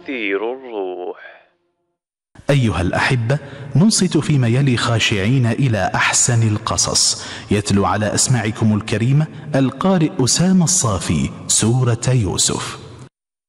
أثير الروح. أيها الأحبة، ننصت فيما يلي خاشعين إلى أحسن القصص. يتلو على أسماعكم الكريمة القارئ أسامة الصافي سورة يوسف.